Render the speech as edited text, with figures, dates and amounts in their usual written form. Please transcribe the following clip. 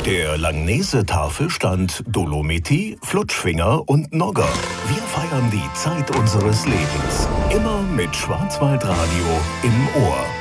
Auf der Langnese-Tafel stand Dolomiti, Flutschfinger und Nogger. Wir feiern die Zeit unseres Lebens. Immer mit Schwarzwaldradio im Ohr.